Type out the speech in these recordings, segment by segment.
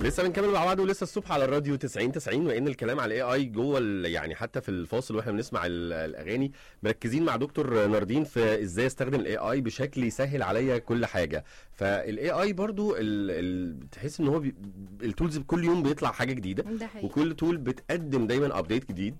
لسه بنكمل مع بعض ولسه الصبح على الراديو 90 وان الكلام على الاي اي جوه يعني حتى في الفاصل واحنا بنسمع الاغاني مركزين مع دكتور ناردين في ازاي استخدم الاي اي بشكل يسهل عليا كل حاجه. فالاي اي برضو تحس ان هو التولز كل يوم بيطلع حاجه جديده وكل تول بتقدم دايما ابديت جديد.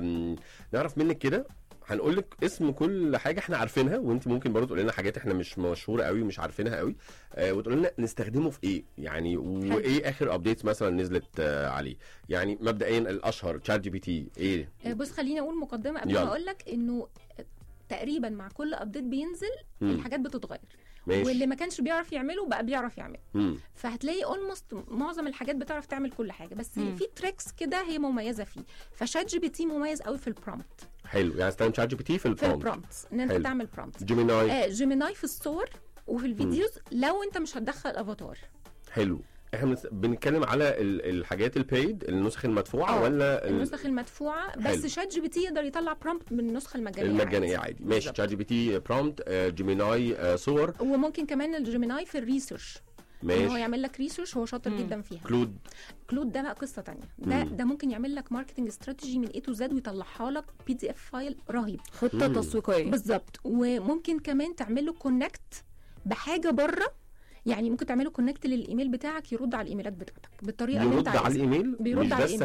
فنعرف منك كده، هنقول لك اسم كل حاجه احنا عارفينها وانت ممكن برضو تقول لنا حاجات احنا مش مشهوره قوي ومش عارفينها قوي، وتقول لنا نستخدمه في ايه يعني، وايه اخر ابديتس مثلا نزلت عليه. يعني مبدئيا الاشهر تشات جي بي تي ايه؟ بص خليني اقول مقدمه قبل ما اقول لك انه تقريبا مع كل ابديت بينزل الحاجات بتتغير، واللي ما كانش بيعرف يعمله بقى بيعرف يعمله. فهتلاقي اولموست معظم الحاجات بتعرف تعمل كل حاجه، بس في تريكس كده هي مميزه فيه. فشات جي بي تي مميز قوي في البرومبت. حلو، يعني استخدم شات جي بي تي في البرومبت ان انت تعمل برومبت. جيميناي في الصور وفي الفيديوز لو انت مش هتدخل افاتار. حلو. احنا بنتكلم على الحاجات البيد، النسخ المدفوعه ولا النسخ المدفوعه بس؟ شات جي بي تي يقدر يطلع برومبت من النسخه المجانيه عادي. ماشي. شات جي بي تي برومبت، جيميناي صور، وممكن كمان الجيميناي في الريسيرش. ماشي. هو يعمل لك ريسيرش، هو شاطر جدا فيها. كلود ده بقى قصه تانية. ده ممكن يعمل لك ماركتنج استراتيجي من A to Z ويطلعها لك PDF فايل رهيب، خطه تسويقيه بالظبط. وممكن كمان تعمل له كونكت بحاجه بره، يعني ممكن تعمله كونكت للايميل بتاعك، يرد على الايميلات بتاعتك بالطريقه اللي انت عايزها. يرد على الايميل، بيرد مش على بس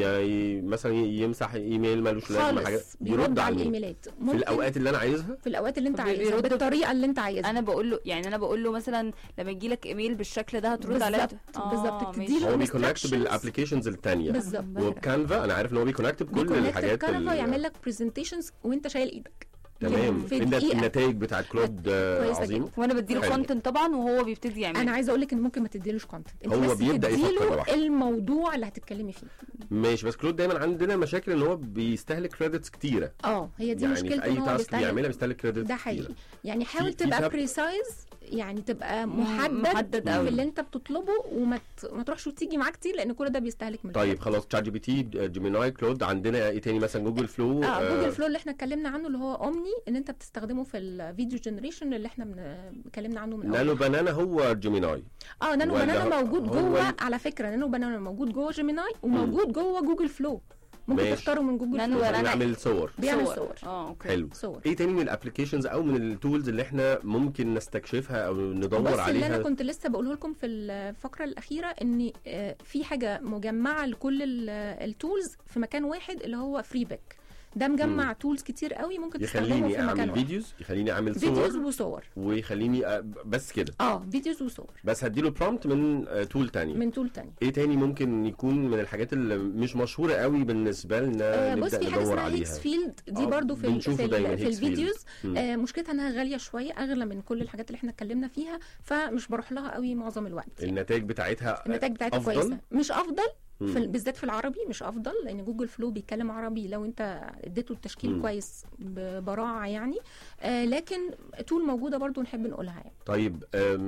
مثلا يمسح ايميل مالوش لازمه حاجه، بيرد على الايميلات في الاوقات اللي انا عايزها، في الاوقات اللي انت عايزها بالطريقه اللي انت عايزها. انا بقول له مثلا لما يجي لك ايميل بالشكل ده هترد عليه بالظبط. هو بيكونكت بالابلكيشنز الثانيه بالظبط. وبكانفا انا عارف ان هو بيكونكت بكل الحاجات. كانفا يعمل لك برزنتيشنز وانت شايل ايدك. تمام. النتائج بتاعت كلود عظيمه، وانا بديله كونتنت طبعا وهو بيبتدي يعمل. انا عايزه اقول لك ان ممكن ما تديلوش كونتنت، هو بيبدا يفكر الموضوع اللي هتتكلمي فيه. ماشي. بس كلود دايما عندنا مشاكل ان هو بيستهلك كريدتس كتيره. هي دي مشكلته. يعني اي تاسك بيعملها بيستهلك كريدتس. ده حقيقي. يعني حاول تبقى بريسايز، يعني تبقى محدد في اللي انت بتطلبه، وما تروحش وتيجي معاك كتير، لان كل ده بيستهلك من. طيب خلاص، تشات جي بي تي، جيميناي، كلود. عندنا ايه تاني؟ مثلا جوجل فلو. جوجل فلو اللي احنا اتكلمنا عنه، اللي هو اومني، ان انت بتستخدمه في الفيديو جنريشن اللي احنا اتكلمنا عنه من اول. نانو بنانا هو جيميناي. نانو بنانا موجود جوه. على فكره نانو بنانا موجود جوه جيميناي وموجود جوه جوجل فلو. ممكن تختاروا من جوجل فلو. بيعمل صور. اوكي. حلو. ايه تاني من الابلكيشنز او من التولز اللي احنا ممكن نستكشفها او ندور عليها؟ اللي انا كنت لسه بقوله لكم في الفقره الاخيره، ان في حاجه مجمعه لكل التولز في مكان واحد، اللي هو فريبك. ده مجمع تولز كتير قوي ممكن تستخدمه في مكان واحد. يخليني اعمل فيديوز وصور، ويخليني بس كده. فيديوز وصور، بس هديله برومبت من تول تاني. ايه تاني ممكن يكون من الحاجات اللي مش مشهوره قوي بالنسبه لنا نبدا ندور عليها؟ هيكس فيلد دي برضو في الفيديوز. مشكلتها انها غاليه شويه، اغلى من كل الحاجات اللي احنا اتكلمنا فيها، فمش بروح لها قوي معظم الوقت. النتائج بتاعتها كويسه، مش افضل بالذات في العربي، مش افضل، لان جوجل فلو بيتكلم عربي لو انت اديته التشكيل كويس ببراعه يعني. لكن تول موجوده برضو نحب نقولها يعني. طيب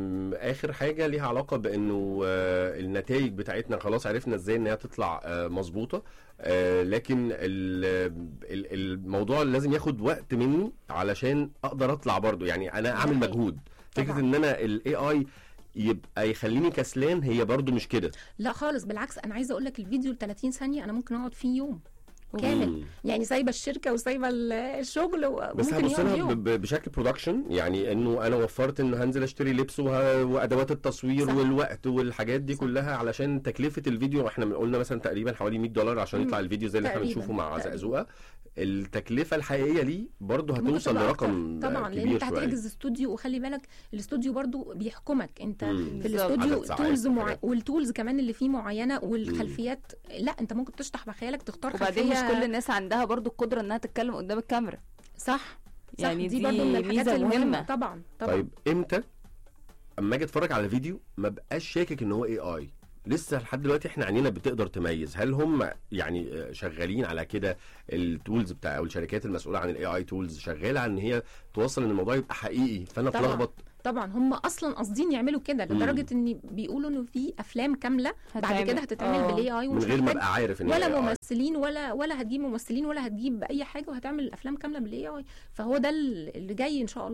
اخر حاجه ليها علاقه بانه النتائج بتاعتنا خلاص عرفنا ازاي ان هي تطلع مظبوطه، لكن الموضوع لازم ياخد وقت مني علشان اقدر اطلع برضو، يعني انا اعمل مجهود. فكره ان انا الاي اي يبقى يخليني كسلان، هي برضو مش كده. لا خالص، بالعكس. انا عايزه اقول لك الفيديو 30 ثانيه انا ممكن اقعد فيه يوم كامل، يعني سايبه الشركه وسايبه الشغل بس هبصلها بشكل برودكشن، يعني انه انا وفرت انه هنزل اشتري لبس وادوات التصوير. صح. والوقت والحاجات دي. صح. كلها علشان تكلفه الفيديو. احنا قلنا مثلا تقريبا حوالي $100 عشان يطلع الفيديو زي اللي احنا بنشوفه مع زقزوقه. التكلفه الحقيقيه ليه برضو هتوصل لرقم طبعا، كبير لان انت هتحجز استوديو، وخلي بالك الاستوديو برضو بيحكمك انت في الاستوديو تولز والتولز كمان اللي فيه معينه، والخلفيات لا انت ممكن تشطح بخيالك تختار خلفيه. وبعدين مش كل الناس عندها برضو القدره انها تتكلم قدام الكاميرا. صح. يعني دي برضو من الحاجات المهمه. طبعا. طيب امتى اما اجي اتفرج على فيديو ما بقاش شاكك ان هو AI؟ لسه لحد دلوقتي احنا عينينا بتقدر تميز هل هم يعني شغالين على كده؟ التولز بتاع او الشركات المسؤوله عن الاي اي تولز شغاله على ان هي توصل ان الموضوع يبقى حقيقي، فانا اتلخبط. طبعا هم اصلا قاصدين يعملوا كده، لدرجه ان بيقولوا انه في افلام كامله بعد كده هتتعمل بالاي اي، من غير ما ابقى عارف ان ولا ممثلين ولا هتجيب ممثلين ولا هتجيب اي حاجه، وهتعمل افلام كامله بالاي اي. فهو ده اللي جاي ان شاء الله يعني.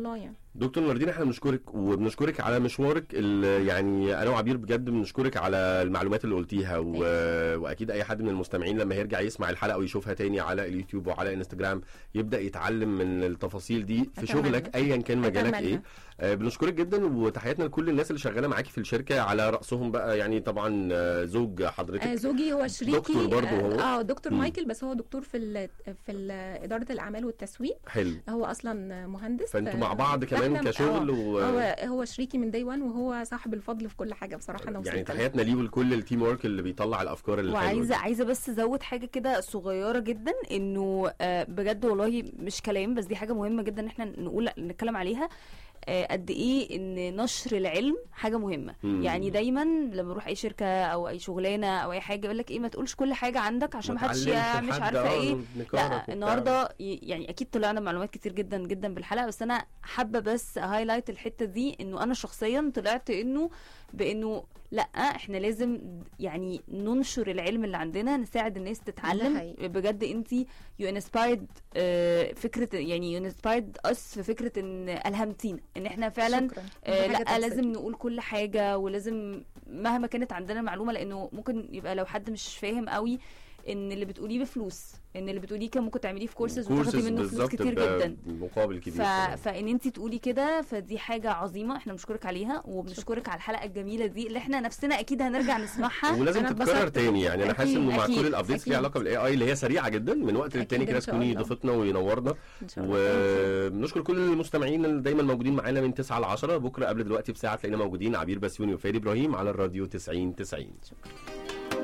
دكتور ناردين احنا بنشكرك وبنشكرك على مشوارك يعني انا وعبير بجد بنشكرك على المعلومات اللي قلتيها واكيد اي حد من المستمعين لما يرجع يسمع الحلقه ويشوفها تاني على اليوتيوب وعلى انستجرام يبدا يتعلم من التفاصيل دي في شغلك ايا كان مجالك ايه. بنشكرك جدا وتحياتنا لكل الناس اللي شغاله معاكي في الشركه، على راسهم بقى يعني طبعا زوج حضرتك. زوجي هو شريكي دكتور برضه هو دكتور مايكل، بس هو دكتور في اداره الاعمال والتسويق. حلو. هو اصلا مهندس، فانتوا مع بعض كمان كشغل هو شريكي من داي 1 وهو صاحب الفضل في كل حاجه بصراحه. انا يعني تحياتنا ليه ولكل التيم ورك اللي بيطلع الافكار اللي حلوه. عايزه بس ازود حاجه كده صغيره جدا، انه بجد والله مش كلام بس دي حاجه مهمه جدا ان احنا نتكلم عليها. قد ايه ان نشر العلم حاجه مهمه. يعني دايما لما اروح اي شركه او اي شغلانه او اي حاجه يقول لك ايه، ما تقولش كل حاجه عندك عشان ما حدش مش عارفه ايه. لا النهارده يعني اكيد طلعنا معلومات كتير جدا جدا بالحلقه، بس انا حابه بس هايلايت الحته دي، انه انا شخصيا طلعت بانه لا احنا لازم يعني ننشر العلم اللي عندنا، نساعد الناس تتعلم. بجد انتي يو انسبايرد فكره، يعني يو انسبايرد اس في فكره ان الهمتينا ان احنا فعلا لا لازم نقول كل حاجه، ولازم مهما كانت عندنا معلومه، لانه ممكن يبقى لو حد مش فاهم قوي ان اللي بتقوليه بفلوس، ان اللي بتقوليه كان ممكن تعمليه في كورسز وتاخدي منه فلوس كتير جدا مقابل كبير. فان انت تقولي كده فدي حاجه عظيمه، احنا بنشكرك عليها وبنشكرك على الحلقه الجميله دي اللي احنا نفسنا اكيد هنرجع نسمعها ولازم تتكرر تاني. يعني انا حاسس انه مع كل الابديتس ليها علاقه بالاي اي اللي هي سريعه جدا، من وقت للتاني كده تكوني ضيفتنا وينورنا. وبنشكر كل المستمعين اللي دايما موجودين معانا من 9 ل 10. بكره قبل دلوقتي بساعه تلاقينا موجودين عبير بسيوني وفادي ابراهيم على الراديو 90 90. شكرا.